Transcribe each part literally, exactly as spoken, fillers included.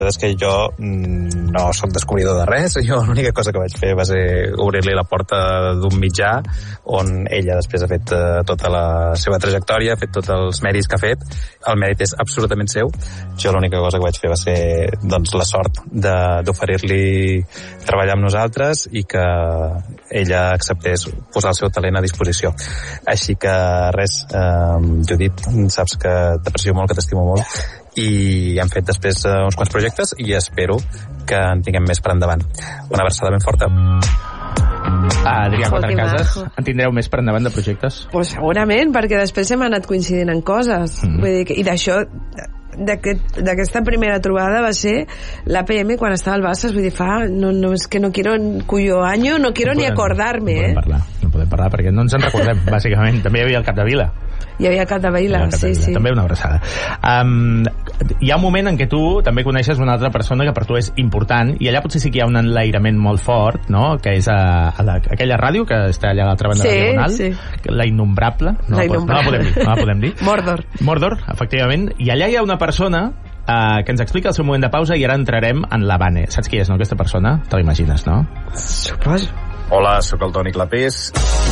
És que jo no soc descobridor de res, jo l'única cosa que vaig fer va ser obrir-li la porta d'un mitjà on ella després ha fet uh, tota la seva trajectòria, ha fet tots els mèrits que ha fet. El mèrit és absolutament seu. Jo l'única cosa que vaig fer va ser doncs, la sort d'oferir-li treballar amb nosaltres i que ella acceptés posar el seu talent a disposició. Així que res, eh, Judit, saps que t'aprecio molt, que t'estimo molt, i hem fet després uh, uns quants projectes i espero que en tinguem més per endavant. Una abraçada ben forta. Ah, Adrià Quatrecases, en tindreu més per endavant de projectes? Pues segurament, perquè després hem anat coincidint en coses. Mm. Vull dir que, i d'això, d'aquesta aquest, primera trobada va ser l'A P M quan estava al Bassas, vull dir, fa, no, no, és que no quiero cuyo año, no quiero no podem, ni acordarme, no eh? Parlar, no podem parlar perquè no ens en recordem, bàsicament. També hi havia el Capdevila. Hi havia Capdevila, sí, sí. També una abraçada. Um, hi ha un moment en què tu també coneixes una altra persona que per tu és important, i allà potser sí que hi ha un enlairament molt fort, no?, que és a, a la, aquella ràdio que està allà a l'altra banda sí, de la Diagonal, sí. La Innombrable, no la, no la podem dir, no la podem dir. Mordor. Mordor, efectivament. I allà hi ha una persona uh, que ens explica el seu moment de pausa i ara entrarem en la Vane. Saps qui és, no, aquesta persona? Te l'imagines, no? Suposo. Hola, sóc el Toni Clapés.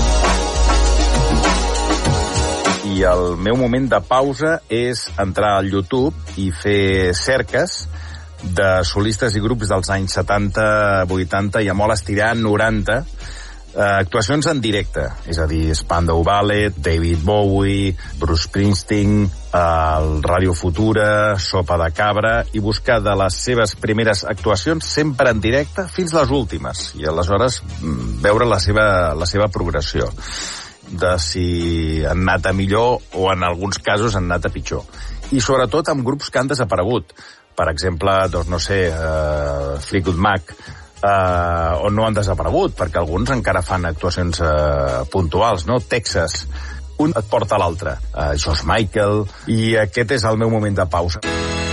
I el meu moment de pausa és entrar al YouTube i fer cerques de solistes i grups dels anys setanta, vuitanta i a molt estirar noranta, eh, actuacions en directe, és a dir, Spandau Ballet, David Bowie, Bruce Springsteen, el Radio Futura, Sopa de Cabra, i buscar de les seves primeres actuacions sempre en directe fins les últimes, i aleshores veure la seva, la seva progressió, de si han anat a millor o en alguns casos han anat a pitjor. I sobretot amb grups que han desaparegut. Per exemple, doncs no sé, uh, Fleetwood Mac, uh, on no han desaparegut, perquè alguns encara fan actuacions uh, puntuals, no? Texas, un et porta a l'altre. Uh, George Michael, i aquest és el meu moment de pausa.